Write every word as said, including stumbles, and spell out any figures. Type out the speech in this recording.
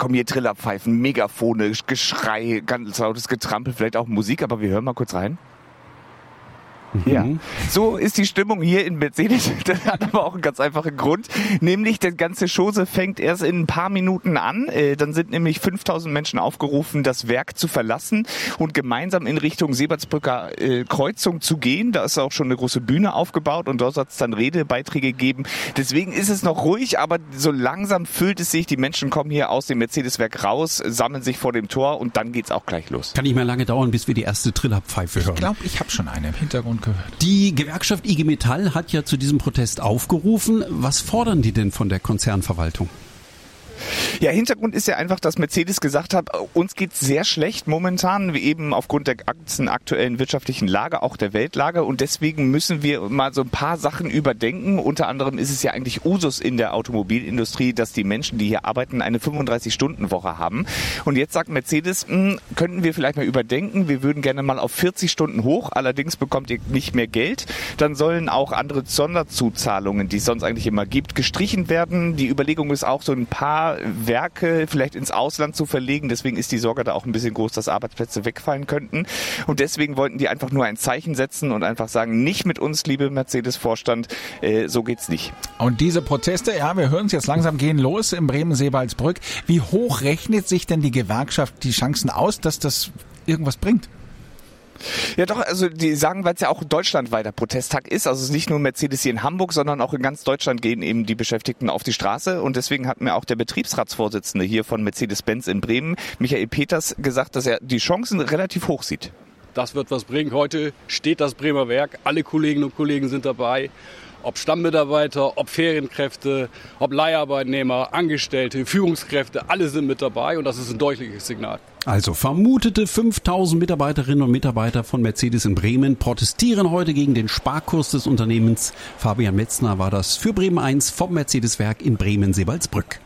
kommen hier Trillerpfeifen, Megafone, Geschrei, ganz lautes Getrampel, vielleicht auch Musik, aber wir hören mal kurz rein. Mhm. Ja, so ist die Stimmung hier in Mercedes. Das hat aber auch einen ganz einfachen Grund. Nämlich, die ganze Chose fängt erst in ein paar Minuten an. Dann sind nämlich fünftausend Menschen aufgerufen, das Werk zu verlassen und gemeinsam in Richtung Seebertsbrücker Kreuzung zu gehen. Da ist auch schon eine große Bühne aufgebaut und dort soll es dann Redebeiträge geben. Deswegen ist es noch ruhig, aber so langsam füllt es sich. Die Menschen kommen hier aus dem Mercedes-Werk raus, sammeln sich vor dem Tor und dann geht's auch gleich los. Kann nicht mehr lange dauern, bis wir die erste Trillerpfeife hören. Ich glaube, ich habe schon eine im Hintergrund gehört. Die Gewerkschaft I G Metall hat ja zu diesem Protest aufgerufen. Was fordern die denn von der Konzernverwaltung? Ja, Hintergrund ist ja einfach, dass Mercedes gesagt hat, uns geht's sehr schlecht momentan, eben aufgrund der ganzen aktuellen wirtschaftlichen Lage, auch der Weltlage, und deswegen müssen wir mal so ein paar Sachen überdenken. Unter anderem ist es ja eigentlich Usus in der Automobilindustrie, dass die Menschen, die hier arbeiten, eine fünfunddreißig-Stunden-Woche haben. Und jetzt sagt Mercedes, mh, könnten wir vielleicht mal überdenken, wir würden gerne mal auf vierzig Stunden hoch, allerdings bekommt ihr nicht mehr Geld. Dann sollen auch andere Sonderzuzahlungen, die es sonst eigentlich immer gibt, gestrichen werden. Die Überlegung ist auch, so ein paar Werke vielleicht ins Ausland zu verlegen. Deswegen ist die Sorge da auch ein bisschen groß, dass Arbeitsplätze wegfallen könnten. Und deswegen wollten die einfach nur ein Zeichen setzen und einfach sagen, nicht mit uns, liebe Mercedes-Vorstand, äh, so geht's nicht. Und diese Proteste, ja, wir hören es jetzt langsam gehen los in Bremen-Seebaldsbrück. Wie hoch rechnet sich denn die Gewerkschaft die Chancen aus, dass das irgendwas bringt? Ja doch, also die sagen, weil es ja auch deutschlandweiter Protesttag ist, also es ist nicht nur Mercedes hier in Hamburg, sondern auch in ganz Deutschland gehen eben die Beschäftigten auf die Straße, und deswegen hat mir auch der Betriebsratsvorsitzende hier von Mercedes-Benz in Bremen, Michael Peters, gesagt, dass er die Chancen relativ hoch sieht. Das wird was bringen. Heute steht das Bremer Werk, alle Kolleginnen und Kollegen sind dabei. Ob Stammmitarbeiter, ob Ferienkräfte, ob Leiharbeitnehmer, Angestellte, Führungskräfte, alle sind mit dabei, und das ist ein deutliches Signal. Also vermutete fünftausend Mitarbeiterinnen und Mitarbeiter von Mercedes in Bremen protestieren heute gegen den Sparkurs des Unternehmens. Fabian Metzner war das für Bremen eins vom Mercedes-Werk in Bremen-Seebaldsbrück.